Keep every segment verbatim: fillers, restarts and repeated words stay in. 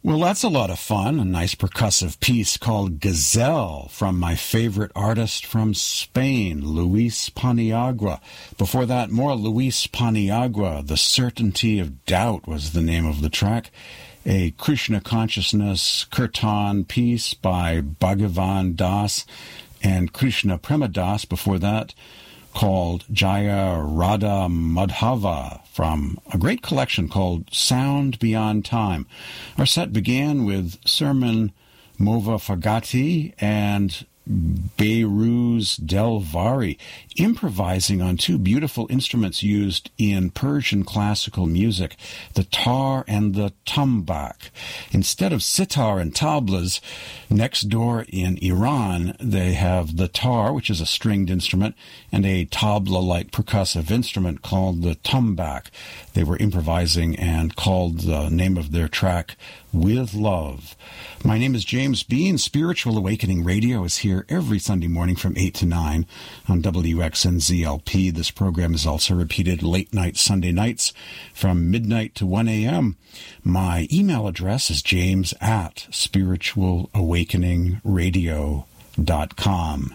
Well, that's a lot of fun. A nice percussive piece called Gazelle from my favorite artist from Spain, Luis Paniagua. Before that, more Luis Paniagua. The Certainty of Doubt was the name of the track. A Krishna Consciousness Kirtan piece by Bhagavan Das and Krishna Premadas. Before that, called Jaya Radha Madhava from a great collection called Sound Beyond Time. Our set began with Sermon Movafagati and Behruz Delvari, improvising on two beautiful instruments used in Persian classical music, the tar and the tambak. Instead of sitar and tablas, next door in Iran, they have the tar, which is a stringed instrument, and a tabla-like percussive instrument called the tambak. They were improvising and called the name of their track With Love. My name is James Bean. Spiritual Awakening Radio is here every Sunday morning from eight to nine on W X N Z L P. This program is also repeated late night Sunday nights from midnight to one a.m. My email address is james at spiritual awakening radio dot com.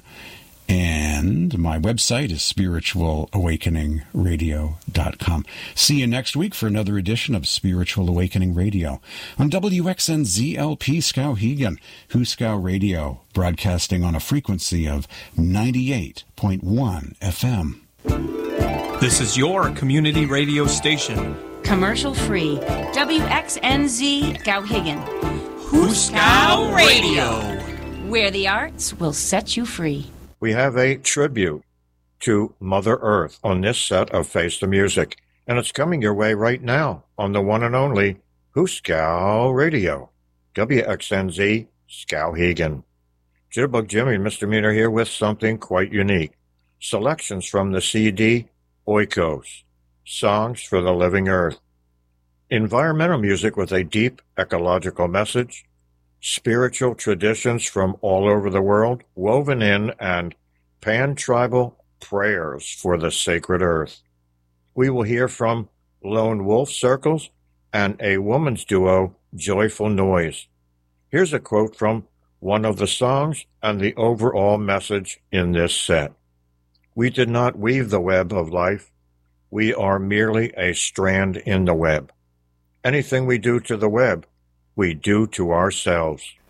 And my website is spiritual awakening radio dot com. See you next week for another edition of Spiritual Awakening Radio on W X N Z L P Skowhegan, Huskow Radio, broadcasting on a frequency of ninety-eight point one F M. This is your community radio station. Commercial free. W X N Z Skowhegan. Huskow Radio. Where the arts will set you free. We have a tribute to Mother Earth on this set of Face the Music, and it's coming your way right now on the one and only Huskow Radio, W X N Z Skowhegan. Jitterbug Jimmy and Mister Meaner here with something quite unique. Selections from the C D Oikos, Songs for the Living Earth. Environmental music with a deep ecological message. Spiritual traditions from all over the world woven in, and pan-tribal prayers for the sacred earth. We will hear from Lone Wolf Circles and a woman's duo, Joyful Noise. Here's a quote from one of the songs and the overall message in this set. We did not weave the web of life. We are merely a strand in the web. Anything we do to the web, we do to ourselves.